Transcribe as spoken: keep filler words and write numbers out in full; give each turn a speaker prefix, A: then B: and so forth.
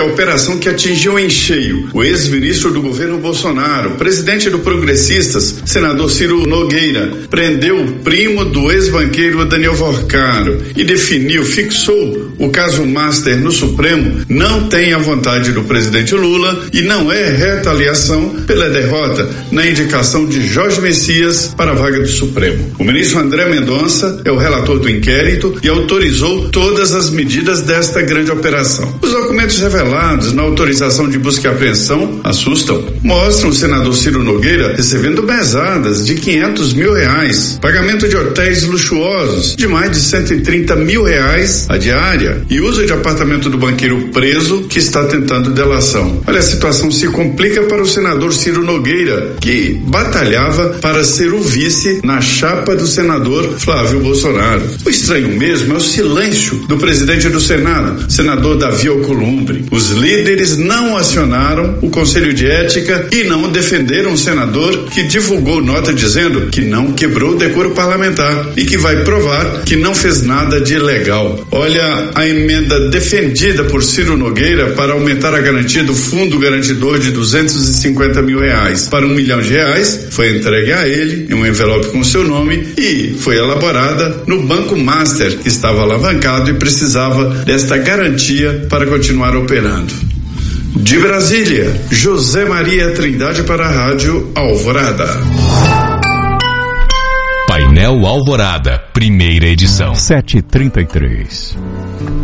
A: A operação que atingiu em cheio o ex-ministro do governo Bolsonaro, presidente do Progressistas, senador Ciro Nogueira, prendeu o primo do ex-banqueiro Daniel Vorcaro e definiu, fixou o caso Master no Supremo, não tem a vontade do presidente Lula e não é retaliação pela derrota na indicação de Jorge Messias para a vaga do Supremo. O ministro André Mendonça é o relator do inquérito e autorizou todas as medidas desta grande operação. Os documentos revelados na autorização de busca e apreensão assustam. Mostram o senador Ciro Nogueira recebendo mesadas de quinhentos mil reais, pagamento de hotéis luxuosos de mais de cento e trinta mil reais a diária e uso de apartamento do banqueiro preso que está tentando delação. Olha, a situação se complica para o senador Ciro Nogueira, que batalhava para ser o vice na chapa do senador Flávio Bolsonaro. O estranho mesmo é o silêncio do presidente do Senado, senador Davi Alcolumbre. Os líderes não acionaram o Conselho de Ética e não defenderam o senador que divulgou nota dizendo que não quebrou o decoro parlamentar e que vai provar que não fez nada de ilegal. Olha, a emenda defendida por Ciro Nogueira para aumentar a garantia do fundo garantidor de duzentos e cinquenta mil reais para um milhão de reais foi entregue a ele em um envelope com seu nome e foi elaborada no Banco Master, que estava alavancado e precisava desta garantia para continuar operando. De Brasília, José Maria Trindade para a Rádio Alvorada.
B: Painel Alvorada, primeira edição.
C: sete e trinta e três.